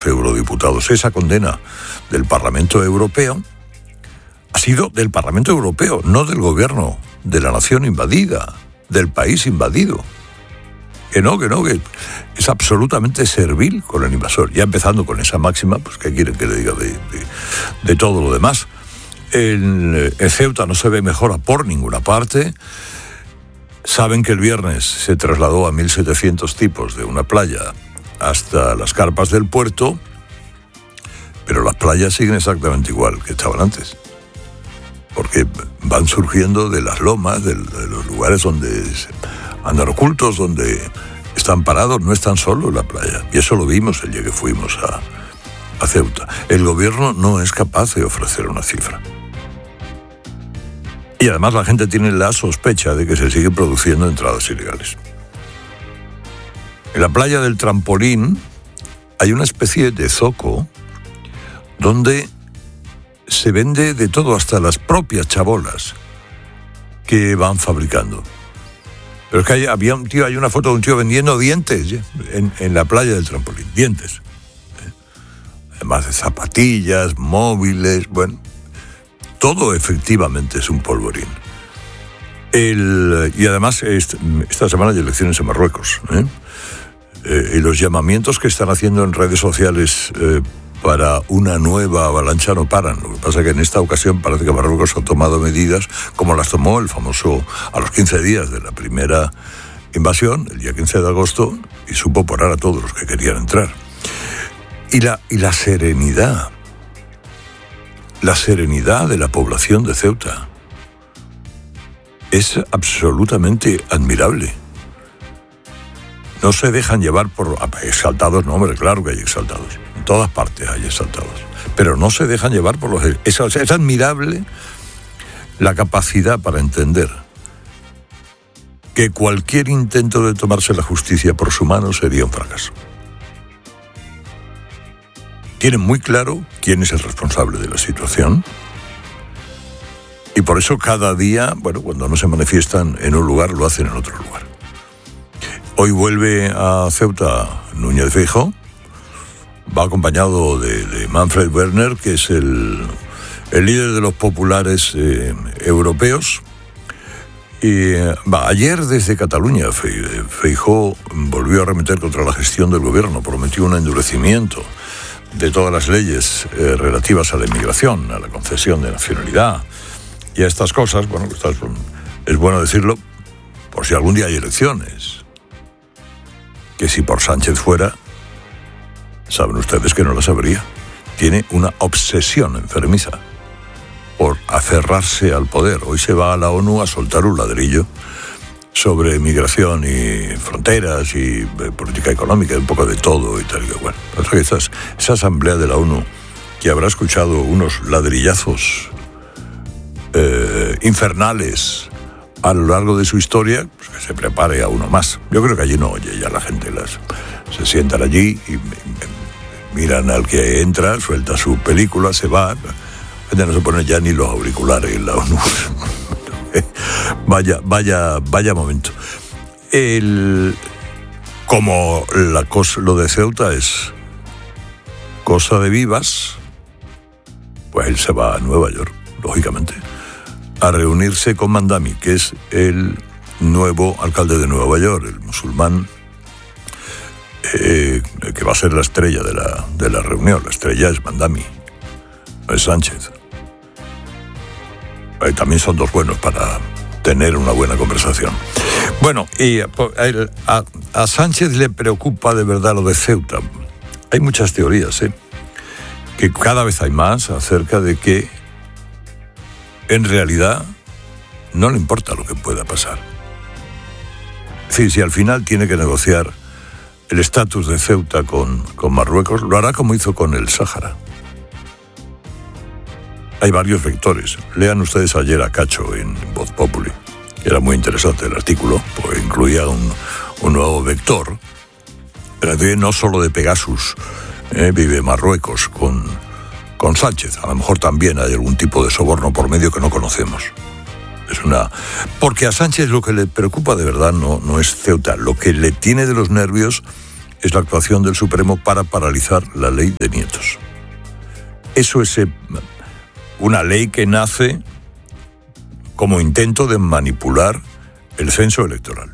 eurodiputados. Esa condena del Parlamento Europeo ha sido del Parlamento Europeo, no del gobierno de la nación invadida, del país invadido. Que es absolutamente servil con el invasor. Ya empezando con esa máxima, pues ¿qué quieren que le diga de todo lo demás? El Ceuta no se ve mejora por ninguna parte. Saben que el viernes se trasladó a 1.700 tipos de una playa hasta las carpas del puerto, pero las playas siguen exactamente igual que estaban antes, porque van surgiendo de las lomas, de los lugares donde andan ocultos, donde están parados, no están solo en la playa. Y eso lo vimos el día que fuimos a Ceuta. El gobierno no es capaz de ofrecer una cifra. Y además la gente tiene la sospecha de que se siguen produciendo entradas ilegales. En la playa del Trampolín hay una especie de zoco donde se vende de todo, hasta las propias chabolas que van fabricando. Pero es que hay una foto de un tío vendiendo dientes en la playa del Trampolín, dientes. Además de zapatillas, móviles, bueno, todo efectivamente es un polvorín. Y además esta semana hay elecciones en Marruecos, y los llamamientos que están haciendo en redes sociales para una nueva avalancha no paran. Lo que pasa es que en esta ocasión parece que Marruecos ha tomado medidas como las tomó el famoso a los 15 días de la primera invasión, el día 15 de agosto, y supo parar a todos los que querían entrar. Y la serenidad de la población de Ceuta es absolutamente admirable. No se dejan llevar por exaltados, no, hombre, claro que hay exaltados. En todas partes hay exaltados. Pero no se dejan llevar por los... Es admirable la capacidad para entender que cualquier intento de tomarse la justicia por su mano sería un fracaso. Tienen muy claro quién es el responsable de la situación. Y por eso cada día, cuando no se manifiestan en un lugar, lo hacen en otro lugar. Hoy vuelve a Ceuta Núñez Feijóo, va acompañado de Manfred Werner, que es el líder de los populares europeos. Y ayer desde Cataluña Feijóo volvió a arremeter contra la gestión del gobierno, prometió un endurecimiento de todas las leyes relativas a la inmigración, a la concesión de nacionalidad y a estas cosas. Es bueno decirlo por si algún día hay elecciones. Que si por Sánchez fuera, saben ustedes que no las habría. Tiene una obsesión enfermiza por aferrarse al poder. Hoy se va a la ONU a soltar un ladrillo sobre migración y fronteras y política económica, un poco de todo y tal. Bueno, esa asamblea de la ONU, que habrá escuchado unos ladrillazos infernales a lo largo de su historia, pues que se prepare a uno más. Yo creo que allí no oye, ya la gente se sientan allí y miran al que entra, suelta su película, se va. La gente no se pone ya ni los auriculares en la ONU. Vaya momento. Como lo de Ceuta es cosa de vivas, pues él se va a Nueva York, lógicamente, a reunirse con Mandami, que es el nuevo alcalde de Nueva York, el musulmán, que va a ser la estrella de la reunión. La estrella es Mandami, no es Sánchez. También son dos buenos para tener una buena conversación. Bueno, y a Sánchez le preocupa de verdad lo de Ceuta. Hay muchas teorías, que cada vez hay más acerca de que en realidad no le importa lo que pueda pasar. Es decir, si al final tiene que negociar el estatus de Ceuta con Marruecos, lo hará como hizo con el Sáhara. Hay varios vectores. Lean ustedes ayer a Cacho en Voz Populi. Era muy interesante el artículo, porque incluía un nuevo vector. Pero no solo de Pegasus vive Marruecos con Sánchez. A lo mejor también hay algún tipo de soborno por medio que no conocemos. Porque a Sánchez lo que le preocupa de verdad no es Ceuta. Lo que le tiene de los nervios es la actuación del Supremo para paralizar la ley de nietos. Eso es una ley que nace como intento de manipular el censo electoral,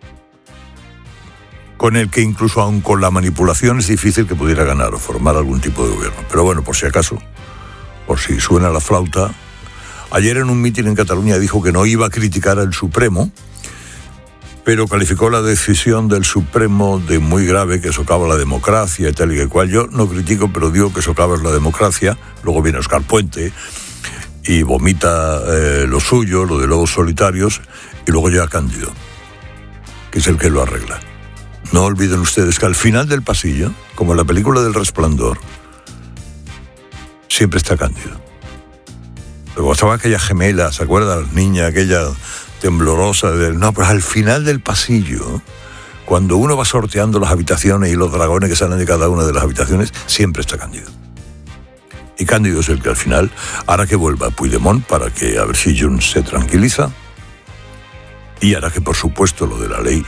con el que incluso aun con la manipulación es difícil que pudiera ganar o formar algún tipo de gobierno. Pero bueno, por si acaso, por si suena la flauta, ayer en un mitin en Cataluña dijo que no iba a criticar al Supremo, pero calificó la decisión del Supremo de muy grave, que socava la democracia y tal y que cual. Yo no critico, pero digo que socava la democracia. Luego viene Óscar Puente y vomita lo suyo, lo de lobos solitarios, y luego llega Cándido, que es el que lo arregla. No olviden ustedes que al final del pasillo, como en la película del Resplandor, siempre está Cándido. Luego estaba aquella gemela, ¿se acuerda? La niña aquella temblorosa. No, pero al final del pasillo, cuando uno va sorteando las habitaciones y los dragones que salen de cada una de las habitaciones, siempre está Cándido. Y Cándido es el que al final hará que vuelva a Puigdemont para que a ver si Junts se tranquiliza, y hará que, por supuesto, lo de la ley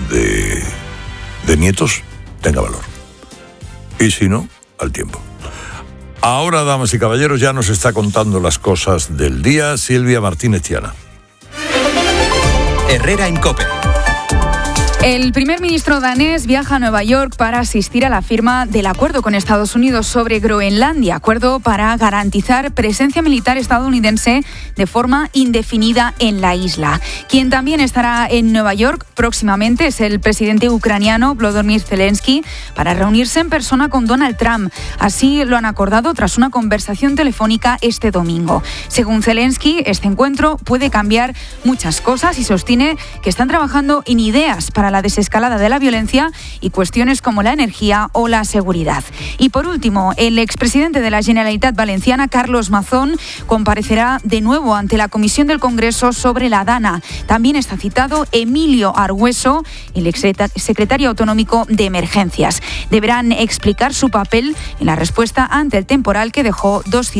de nietos tenga valor. Y si no, al tiempo. Ahora, damas y caballeros, ya nos está contando las cosas del día Silvia Martínez Tiana. Herrera en COPE. El primer ministro danés viaja a Nueva York para asistir a la firma del acuerdo con Estados Unidos sobre Groenlandia, acuerdo para garantizar presencia militar estadounidense de forma indefinida en la isla. Quien también estará en Nueva York próximamente es el presidente ucraniano Volodymyr Zelensky para reunirse en persona con Donald Trump. Así lo han acordado tras una conversación telefónica este domingo. Según Zelensky, este encuentro puede cambiar muchas cosas y sostiene que están trabajando en ideas para la desescalada de la violencia y cuestiones como la energía o la seguridad. Y por último, el expresidente de la Generalitat Valenciana, Carlos Mazón, comparecerá de nuevo ante la Comisión del Congreso sobre la Dana. También está citado Emilio Argüeso, el exsecretario autonómico de Emergencias. Deberán explicar su papel en la respuesta ante el temporal que dejó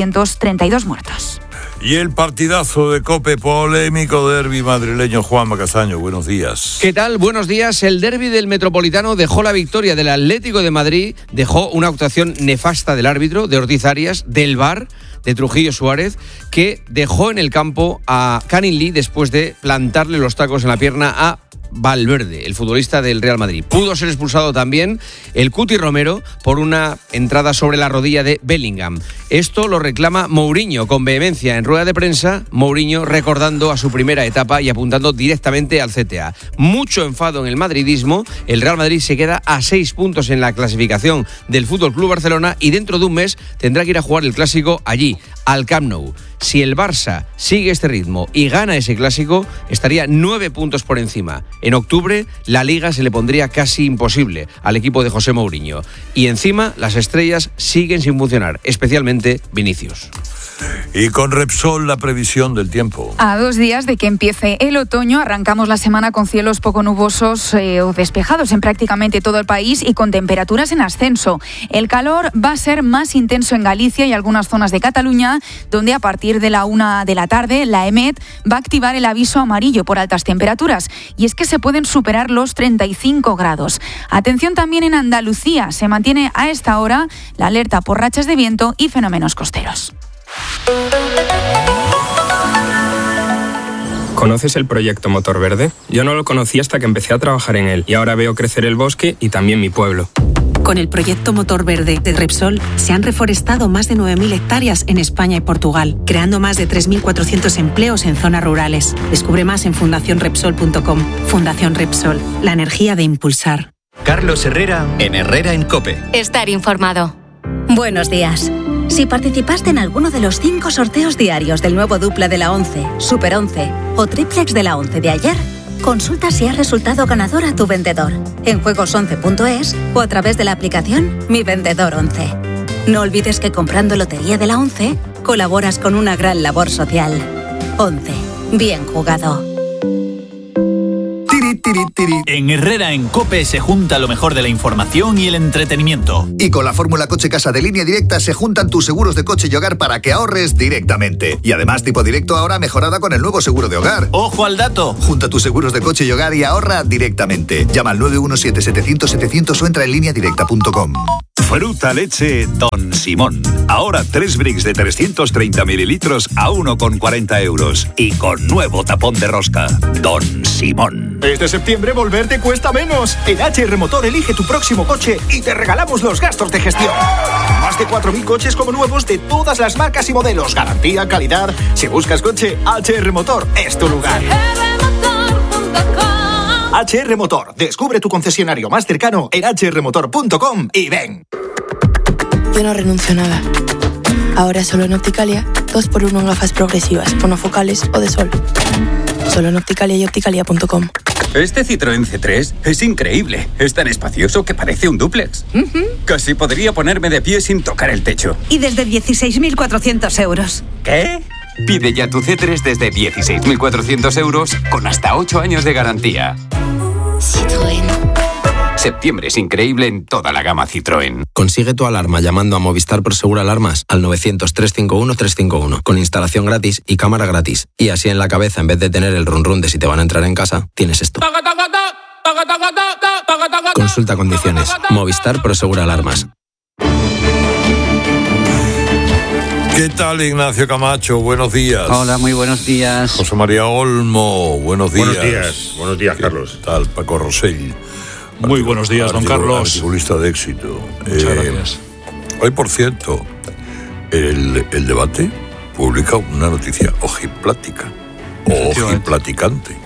232 muertos. Y el partidazo de COPE, polémico derbi madrileño. Juanma Castaño, buenos días. ¿Qué tal? Buenos días. El derbi del Metropolitano dejó la victoria del Atlético de Madrid, dejó una actuación nefasta del árbitro, de Ortiz Arias, del VAR, de Trujillo Suárez, que dejó en el campo a Canin Lee después de plantarle los tacos en la pierna a Valverde, el futbolista del Real Madrid. Pudo ser expulsado también el Cuti Romero por una entrada sobre la rodilla de Bellingham. Esto lo reclama Mourinho con vehemencia en rueda de prensa. Mourinho recordando a su primera etapa y apuntando directamente al CTA. Mucho enfado en el madridismo. El Real Madrid se queda a 6 puntos en la clasificación del FC Barcelona y dentro de un mes tendrá que ir a jugar el clásico allí, al Camp Nou. Si el Barça sigue este ritmo y gana ese clásico, estaría 9 puntos por encima. En octubre, la Liga se le pondría casi imposible al equipo de José Mourinho. Y encima, las estrellas siguen sin funcionar, especialmente Vinicius. Y con Repsol, la previsión del tiempo. A 2 días de que empiece el otoño, arrancamos la semana con cielos poco nubosos o despejados en prácticamente todo el país y con temperaturas en ascenso. El calor va a ser más intenso en Galicia y algunas zonas de Cataluña, donde a partir de la 1 de la tarde la EMET va a activar el aviso amarillo por altas temperaturas. Y es que se pueden superar los 35 grados. Atención también en Andalucía. Se mantiene a esta hora la alerta por rachas de viento y fenómenos costeros. ¿Conoces el proyecto Motor Verde? Yo no lo conocí hasta que empecé a trabajar en él y ahora veo crecer el bosque y también mi pueblo. Con el proyecto Motor Verde de Repsol se han reforestado más de 9.000 hectáreas en España y Portugal, creando más de 3.400 empleos en zonas rurales. Descubre más en fundacionrepsol.com. Fundación Repsol, la energía de impulsar. Carlos Herrera en Herrera en COPE. Estar informado. Buenos días. Si participaste en alguno de los 5 sorteos diarios del nuevo dupla de la 11, Super 11 o triplex de la 11 de ayer, consulta si has resultado ganador a tu vendedor en juegos11.es o a través de la aplicación Mi Vendedor 11. No olvides que comprando Lotería de la 11 colaboras con una gran labor social. 11. Bien jugado. En Herrera en COPE se junta lo mejor de la información y el entretenimiento. Y con la fórmula Coche Casa de Línea Directa se juntan tus seguros de coche y hogar para que ahorres directamente. Y además tipo directo ahora mejorada con el nuevo seguro de hogar. ¡Ojo al dato! Junta tus seguros de coche y hogar y ahorra directamente. Llama al 917-700-700 o entra en lineadirecta.com. Fruta leche Don Simón. Ahora 3 bricks de 330 mililitros a 1,40 euros. Y con nuevo tapón de rosca. Don Simón. Este septiembre volver te cuesta menos. En HR Motor elige tu próximo coche y te regalamos los gastos de gestión. Más de 4.000 coches como nuevos de todas las marcas y modelos. Garantía, calidad. Si buscas coche, HR Motor es tu lugar. HR Motor. Descubre tu concesionario más cercano en hrmotor.com y ven. Yo no renuncio a nada. Ahora solo en Opticalia, 2x1 en gafas progresivas, monofocales o de sol. Solo en Opticalia y opticalia.com. Este Citroën C3 es increíble. Es tan espacioso que parece un dúplex. Casi podría ponerme de pie sin tocar el techo. Y desde 16.400 euros. ¿Qué? Pide ya tu C3 desde 16.400 euros con hasta 8 años de garantía. Citroën. Septiembre es increíble en toda la gama Citroën. Consigue tu alarma llamando a Movistar Prosegur Alarmas al 900-351-351 con instalación gratis y cámara gratis. Y así en la cabeza, en vez de tener el run run de si te van a entrar en casa, tienes esto. Consulta condiciones. Movistar Prosegur Alarmas. ¿Qué tal, Ignacio Camacho? Buenos días. Hola, muy buenos días. José María Olmo, buenos días. Buenos días, Carlos. ¿Qué tal, Paco Rosell? Muy buenos días, don Carlos. Articulista de éxito. Muchas gracias. Hoy, por cierto, el debate publica una noticia ojiplática o ojiplaticante.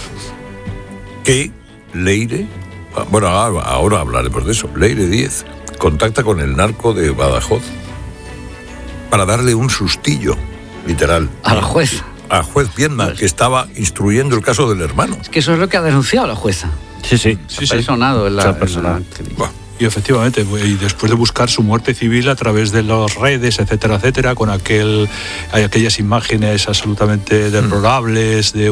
Que Leire, bueno, ahora hablaremos de eso, Leire 10 contacta con el narco de Badajoz para darle un sustillo, literal. Al juez. Al juez Viedma, que estaba instruyendo el caso del hermano. Es que eso es lo que ha denunciado la jueza. Sí. Personado en la Y efectivamente, y después de buscar su muerte civil a través de las redes, etcétera, con aquellas imágenes absolutamente deplorables de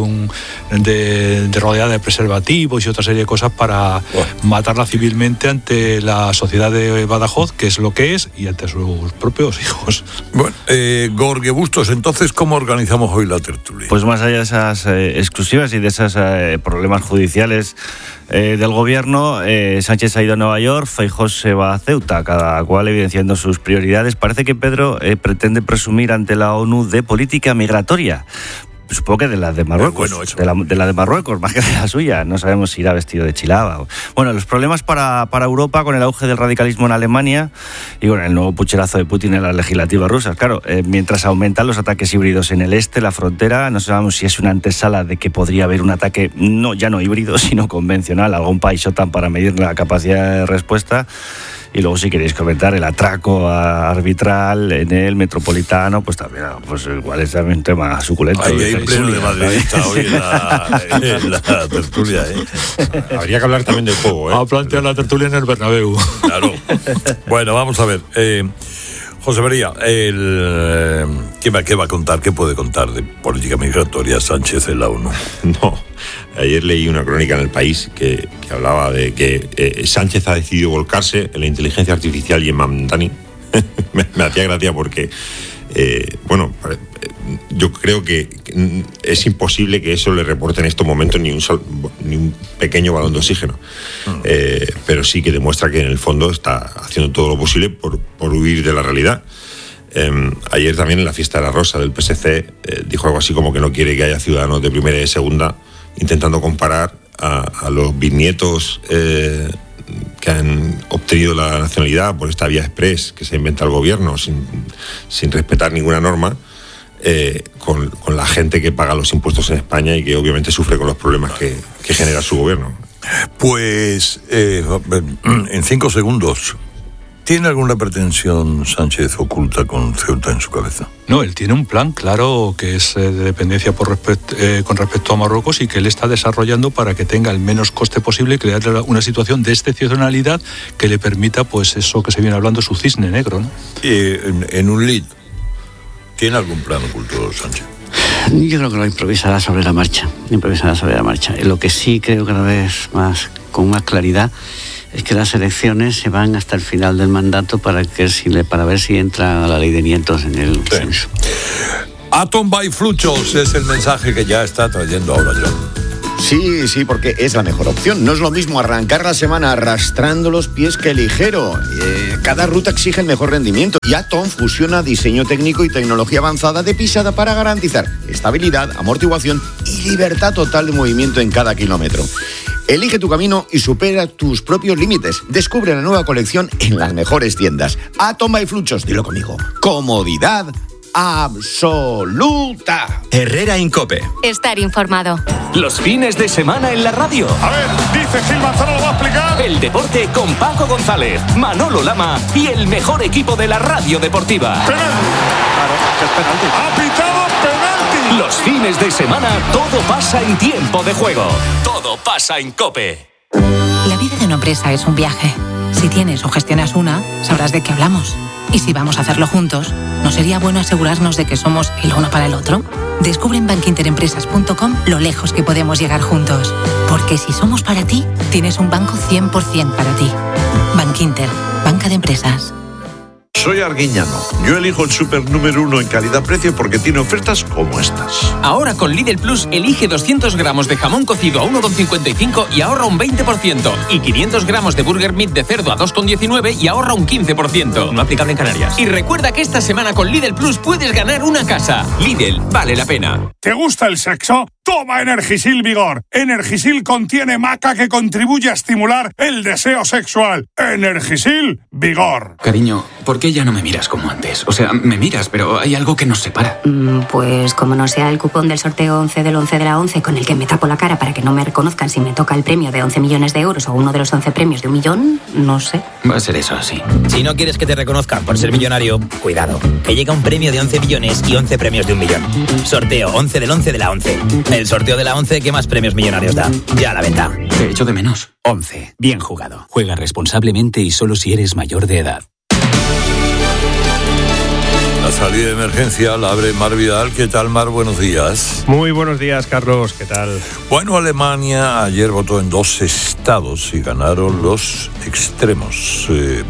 rodeada de preservativos y otra serie de cosas para matarla civilmente ante la sociedad de Badajoz, que es lo que es, y ante sus propios hijos. Bueno, Gorge Bustos, entonces, ¿cómo organizamos hoy la tertulia? Pues más allá de esas exclusivas y de esos problemas judiciales del gobierno, Sánchez ha ido a Nueva York, Feijóo se va a Ceuta, cada cual evidenciando sus prioridades. Parece que Pedro pretende presumir ante la ONU de política migratoria. Supongo que de la de Marruecos, de la de Marruecos, más que de la suya. No sabemos si irá vestido de chilaba. Bueno, los problemas para Europa con el auge del radicalismo en Alemania y con el nuevo pucherazo de Putin en las legislativas rusas. Claro, mientras aumentan los ataques híbridos en el este, la frontera, no sabemos si es una antesala de que podría haber un ataque ya no híbrido, sino convencional, algún país OTAN para medir la capacidad de respuesta. Y luego, si queréis comentar el atraco arbitral en el Metropolitano, pues también, pues igual es también un tema suculento. Ahí hay pleno de madridista hoy en la tertulia. Habría que hablar también del juego. A plantear la tertulia en el Bernabéu. Claro. Bueno, vamos a ver. José María, ¿qué va a contar? ¿Qué puede contar de política migratoria Sánchez en la ONU? No. Ayer leí una crónica en El País que hablaba de que Sánchez ha decidido volcarse en la inteligencia artificial y en Mamdani. me hacía gracia porque, yo creo que es imposible que eso le reporte en estos momentos ni un pequeño balón de oxígeno. Pero sí que demuestra que en el fondo está haciendo todo lo posible por huir de la realidad. Ayer también en la fiesta de la Rosa del PSC dijo algo así como que no quiere que haya ciudadanos de primera y de segunda, intentando comparar a los bisnietos que han obtenido la nacionalidad por esta vía express que se inventa el gobierno sin respetar ninguna norma, con la gente que paga los impuestos en España y que obviamente sufre con los problemas que genera su gobierno. Pues en 5 segundos, ¿tiene alguna pretensión Sánchez oculta con Ceuta en su cabeza? No, él tiene un plan claro que es de dependencia con respecto a Marruecos y que él está desarrollando para que tenga el menos coste posible y crear una situación de excepcionalidad que le permita, pues eso que se viene hablando, su cisne negro, ¿no? En un lead, ¿tiene algún plan oculto Sánchez? Yo creo que lo improvisará sobre la marcha. Lo que sí creo cada vez más, con más claridad, es que las elecciones se van hasta el final del mandato para ver si entra la ley de nietos en el censo. Atom by Fluchos es el mensaje que ya está trayendo ahora John. Sí, porque es la mejor opción. No es lo mismo arrancar la semana arrastrando los pies que ligero. Cada ruta exige el mejor rendimiento y Atom fusiona diseño técnico y tecnología avanzada de pisada para garantizar estabilidad, amortiguación y libertad total de movimiento en cada kilómetro. Elige tu camino y supera tus propios límites. Descubre la nueva colección en las mejores tiendas. Atom by Fluchos, dilo conmigo. Comodidad absoluta. Herrera en COPE. Estar informado. Los fines de semana en la radio. A ver, dice Gil Manzano, ¿lo va a explicar? El deporte con Paco González, Manolo Lama y el mejor equipo de la radio deportiva. ¡Penalti! Claro, es penalti. ¡Ha pitado penalti! Los fines de semana todo pasa en tiempo de juego. Todo pasa en COPE. La vida de una empresa es un viaje. Si tienes o gestionas una, sabrás de qué hablamos. Y si vamos a hacerlo juntos, ¿no sería bueno asegurarnos de que somos el uno para el otro? Descubre en bankinterempresas.com lo lejos que podemos llegar juntos. Porque si somos para ti, tienes un banco 100% para ti. Bankinter, banca de empresas. Soy Arguiñano. Yo elijo el súper número 1 en calidad-precio porque tiene ofertas como estas. Ahora con Lidl Plus elige 200 gramos de jamón cocido a 1,55 y ahorra un 20%. Y 500 gramos de burger meat de cerdo a 2,19 y ahorra un 15%. No aplicable en Canarias. Y recuerda que esta semana con Lidl Plus puedes ganar una casa. Lidl, vale la pena. ¿Te gusta el sexo? Toma Energisil Vigor. Energisil contiene maca que contribuye a estimular el deseo sexual. Energisil Vigor. Cariño, ¿por qué ya no me miras como antes? O sea, me miras, pero hay algo que nos separa. Pues como no sea el cupón del sorteo 11 del 11 de la 11 con el que me tapo la cara para que no me reconozcan si me toca el premio de 11 millones de euros o uno de los 11 premios de 1 millón, no sé. Va a ser eso así. Si no quieres que te reconozcan por ser millonario, cuidado, que llega un premio de 11 millones y 11 premios de 1 millón. Sorteo 11 del 11 de la 11. El sorteo de la 11 que más premios millonarios da. Ya a la venta. Te echo de menos. 11. Bien jugado. Juega responsablemente y solo si eres mayor de edad. La salida de emergencia la abre Mar Vidal. ¿Qué tal, Mar? Buenos días. Muy buenos días, Carlos. ¿Qué tal? Bueno, Alemania ayer votó en 2 estados y ganaron los extremos.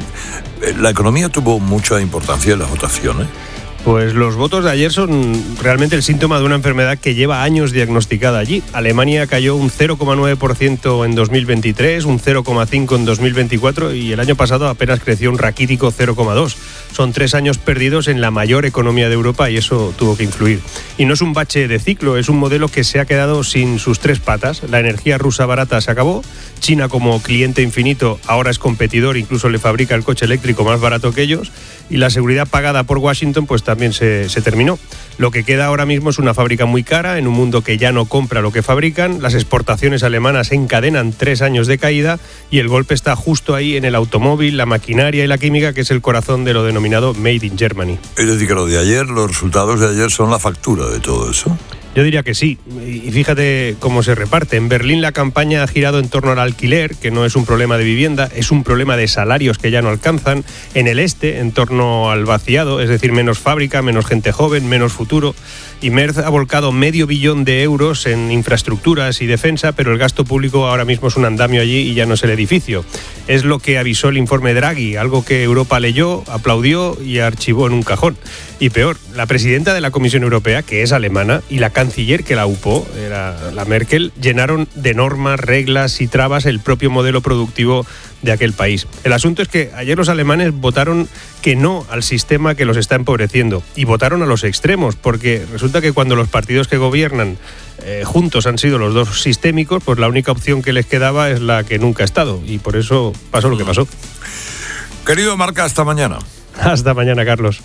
La economía tuvo mucha importancia en las votaciones. Pues los votos de ayer son realmente el síntoma de una enfermedad que lleva años diagnosticada allí. Alemania cayó un 0,9% en 2023, un 0,5% en 2024 y el año pasado apenas creció un raquítico 0,2%. Son 3 años perdidos en la mayor economía de Europa y eso tuvo que influir. Y no es un bache de ciclo, es un modelo que se ha quedado sin sus 3 patas. La energía rusa barata se acabó, China como cliente infinito ahora es competidor, incluso le fabrica el coche eléctrico más barato que ellos, y la seguridad pagada por Washington pues también se terminó. Lo que queda ahora mismo es una fábrica muy cara en un mundo que ya no compra lo que fabrican, las exportaciones alemanas encadenan 3 años de caída y el golpe está justo ahí en el automóvil, la maquinaria y la química, que es el corazón de lo denominado Made in Germany. Es decir, que lo de ayer, los resultados de ayer son la factura de todo eso. Yo diría que sí, y fíjate cómo se reparte. En Berlín la campaña ha girado en torno al alquiler, que no es un problema de vivienda, es un problema de salarios que ya no alcanzan. En el este, en torno al vaciado, es decir, menos fábrica, menos gente joven, menos futuro. Y Merz ha volcado $500 millones en infraestructuras y defensa, pero el gasto público ahora mismo es un andamio allí y ya no es el edificio. Es lo que avisó el informe Draghi, algo que Europa leyó, aplaudió y archivó en un cajón. Y peor, la presidenta de la Comisión Europea, que es alemana, y la canciller que la upó, era la Merkel, llenaron de normas, reglas y trabas el propio modelo productivo de aquel país. El asunto es que ayer los alemanes votaron que no al sistema que los está empobreciendo y votaron a los extremos, porque resulta que cuando los partidos que gobiernan juntos han sido los dos sistémicos, pues la única opción que les quedaba es la que nunca ha estado y por eso pasó lo que pasó. Querido Marca, hasta mañana. Hasta mañana, Carlos.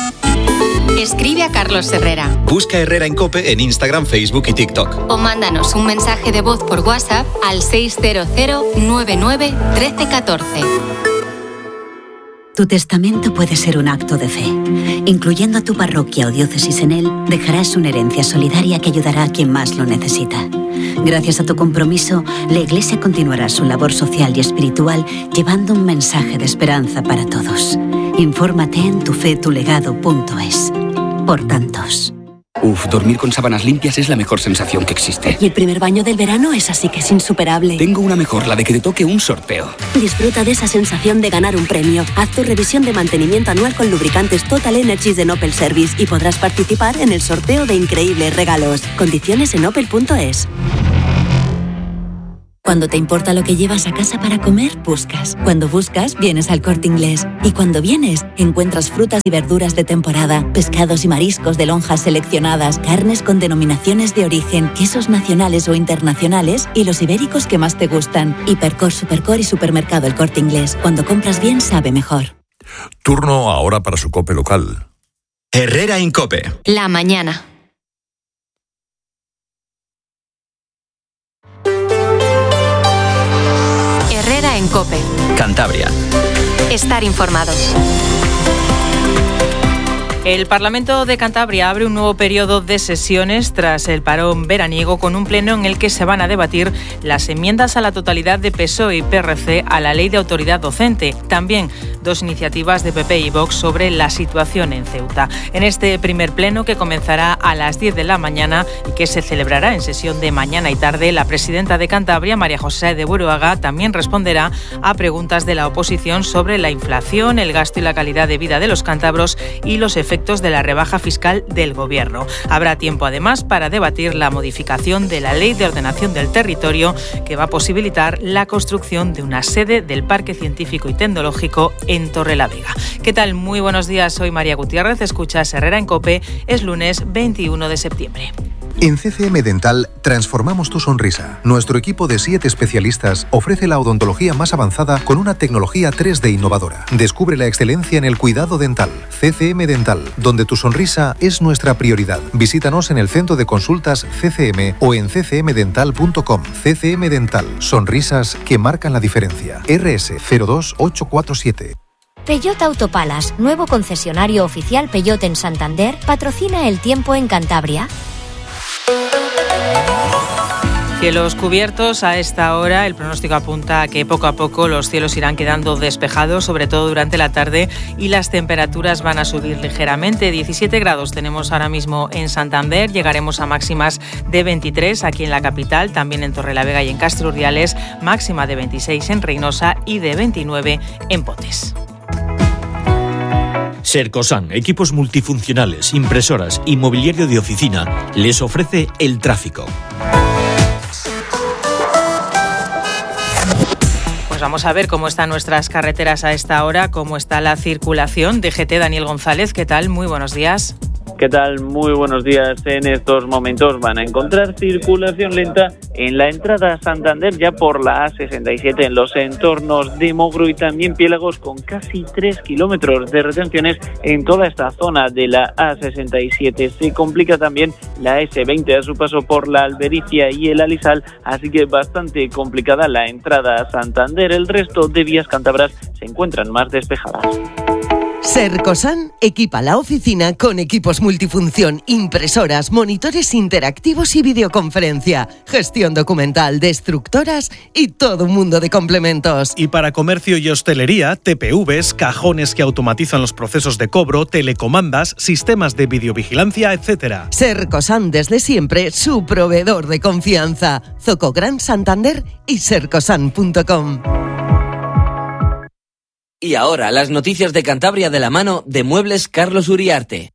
Escribe a Carlos Herrera. Busca Herrera en COPE en Instagram, Facebook y TikTok. O mándanos un mensaje de voz por WhatsApp al 600 99 13 14. Tu testamento puede ser un acto de fe. Incluyendo a tu parroquia o diócesis en él, dejarás una herencia solidaria que ayudará a quien más lo necesita. Gracias a tu compromiso, la Iglesia continuará su labor social y espiritual llevando un mensaje de esperanza para todos. Infórmate en tufetulegado.es. Por tantos. Dormir con sábanas limpias es la mejor sensación que existe. Y el primer baño del verano es así que es insuperable. Tengo una mejor, la de que te toque un sorteo. Disfruta de esa sensación de ganar un premio. Haz tu revisión de mantenimiento anual con lubricantes Total Energies de Opel Service y podrás participar en el sorteo de increíbles regalos. Condiciones en opel.es. Cuando te importa lo que llevas a casa para comer, buscas. Cuando buscas, vienes al Corte Inglés. Y cuando vienes, encuentras frutas y verduras de temporada, pescados y mariscos de lonjas seleccionadas, carnes con denominaciones de origen, quesos nacionales o internacionales y los ibéricos que más te gustan. Hipercor, Supercor y Supermercado El Corte Inglés. Cuando compras bien, sabe mejor. Turno ahora para su COPE local. Herrera en COPE. La mañana. Herrera en COPE. Cantabria. Estar informado. El Parlamento de Cantabria abre un nuevo periodo de sesiones tras el parón veraniego con un pleno en el que se van a debatir las enmiendas a la totalidad de PSOE y PRC a la Ley de Autoridad Docente. También 2 iniciativas de PP y Vox sobre la situación en Ceuta. En este primer pleno, que comenzará a las 10 de la mañana y que se celebrará en sesión de mañana y tarde, la presidenta de Cantabria, María José de Buruaga, también responderá a preguntas de la oposición sobre la inflación, el gasto y la calidad de vida de los cántabros y los efectos de la rebaja fiscal del Gobierno. Habrá tiempo, además, para debatir la modificación de la Ley de Ordenación del Territorio, que va a posibilitar la construcción de una sede del Parque Científico y Tecnológico en Torrelavega. ¿Qué tal? Muy buenos días, soy María Gutiérrez, escuchas Herrera en COPE, es lunes 21 de septiembre. En CCM Dental transformamos tu sonrisa. Nuestro equipo de 7 especialistas ofrece la odontología más avanzada con una tecnología 3D innovadora. Descubre la excelencia en el cuidado dental. CCM Dental, donde tu sonrisa es nuestra prioridad. Visítanos en el centro de consultas CCM o en ccmdental.com. CCM Dental, sonrisas que marcan la diferencia. RS 02847. Peugeot Autopalas, nuevo concesionario oficial Peugeot en Santander, patrocina el tiempo en Cantabria. Cielos cubiertos a esta hora. El pronóstico apunta a que poco a poco los cielos irán quedando despejados, sobre todo durante la tarde, y las temperaturas van a subir ligeramente. 17 grados tenemos ahora mismo en Santander, llegaremos a máximas de 23 aquí en la capital, también en Torrelavega y en Castro Urdiales, máxima de 26 en Reynosa y de 29 en Potes. Sercosan, equipos multifuncionales, impresoras y mobiliario de oficina, les ofrece el tráfico. Pues vamos a ver cómo están nuestras carreteras a esta hora, cómo está la circulación. DGT, Daniel González, ¿qué tal? Muy buenos días. ¿Qué tal? Muy buenos días. En estos momentos van a encontrar circulación lenta en la entrada a Santander, ya por la A67 en los entornos de Mogro y también Piélagos, con casi 3 kilómetros de retenciones en toda esta zona de la A67. Se complica también la S20 a su paso por la Albericia y el Alisal, así que bastante complicada la entrada a Santander. El resto de vías cántabras se encuentran más despejadas. Sercosan equipa la oficina con equipos multifunción, impresoras, monitores interactivos y videoconferencia, gestión documental, destructoras y todo un mundo de complementos. Y para comercio y hostelería, TPVs, cajones que automatizan los procesos de cobro, telecomandas, sistemas de videovigilancia, etc. Sercosan, desde siempre, su proveedor de confianza. Zoco Gran Santander y sercosan.com. Y ahora, las noticias de Cantabria de la mano de Muebles Carlos Uriarte.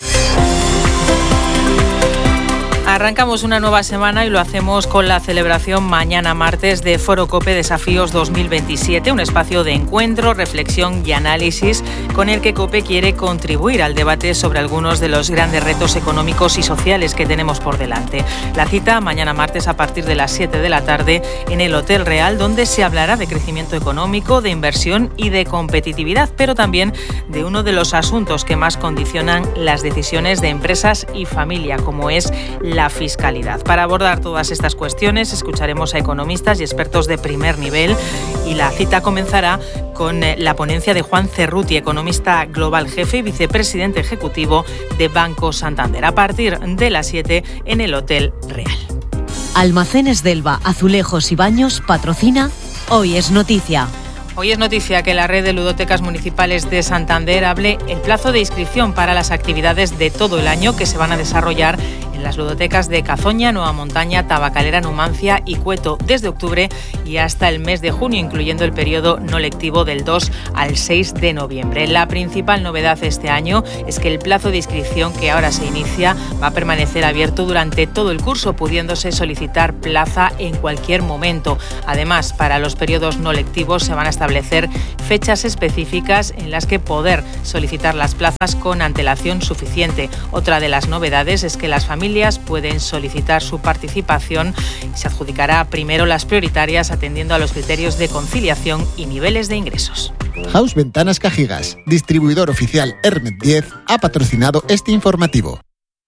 Arrancamos una nueva semana y lo hacemos con la celebración mañana martes de Foro COPE Desafíos 2027, un espacio de encuentro, reflexión y análisis con el que COPE quiere contribuir al debate sobre algunos de los grandes retos económicos y sociales que tenemos por delante. La cita mañana martes a partir de las 7 de la tarde en el Hotel Real, donde se hablará de crecimiento económico, de inversión y de competitividad, pero también de uno de los asuntos que más condicionan las decisiones de empresas y familia, como es la fiscalidad. Para abordar todas estas cuestiones escucharemos a economistas y expertos de primer nivel y la cita comenzará con la ponencia de Juan Cerruti, economista global jefe y vicepresidente ejecutivo de Banco Santander, a partir de las 7 en el Hotel Real. Almacenes Delva, Azulejos y Baños patrocina Hoy es Noticia. Hoy es noticia que la red de ludotecas municipales de Santander hable el plazo de inscripción para las actividades de todo el año que se van a desarrollar en las ludotecas de Cazoña, Nueva Montaña, Tabacalera, Numancia y Cueto desde octubre y hasta el mes de junio, incluyendo el periodo no lectivo del 2 al 6 de noviembre. La principal novedad este año es que el plazo de inscripción que ahora se inicia va a permanecer abierto durante todo el curso, pudiéndose solicitar plaza en cualquier momento. Además, para los periodos no lectivos se van a establecer fechas específicas en las que poder solicitar las plazas con antelación suficiente. Otra de las novedades es que las familias pueden solicitar su participación y se adjudicará primero las prioritarias atendiendo a los criterios de conciliación y niveles de ingresos. House Ventanas Cajigas, distribuidor oficial Hermet 10, ha patrocinado este informativo.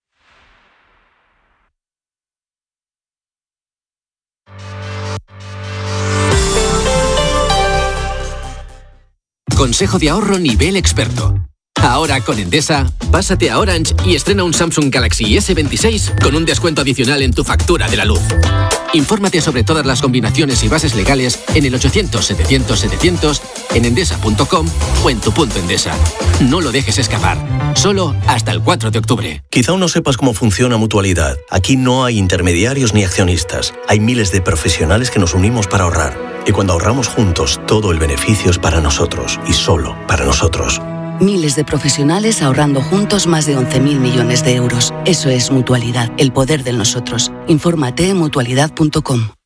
Consejo de ahorro nivel experto. Ahora con Endesa, pásate a Orange y estrena un Samsung Galaxy S26 con un descuento adicional en tu factura de la luz. Infórmate sobre todas las combinaciones y bases legales en el 800-700-700, en endesa.com o en tu punto Endesa. No lo dejes escapar. Solo hasta el 4 de octubre. Quizá aún no sepas cómo funciona Mutualidad. Aquí no hay intermediarios ni accionistas. Hay miles de profesionales que nos unimos para ahorrar. Y cuando ahorramos juntos, todo el beneficio es para nosotros y solo para nosotros. Miles de profesionales ahorrando juntos más de 11.000 millones de euros. Eso es Mutualidad, el poder del nosotros. Infórmate en mutualidad.com.